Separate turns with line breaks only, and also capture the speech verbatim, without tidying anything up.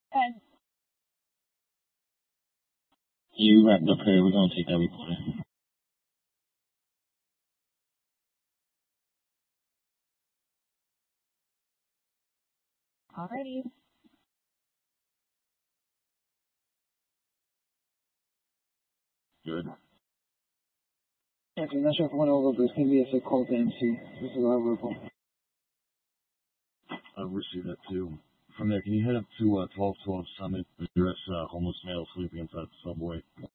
And
You wrapped up here. We're going to take that recorder.
alrighty.
Good.
Actually, I'm not sure if I went over, but it's going to be a call to M C. This is a live report.
I received that too. From there, can you head up to uh, twelve twelve Summit, address uh, homeless male sleeping inside the subway?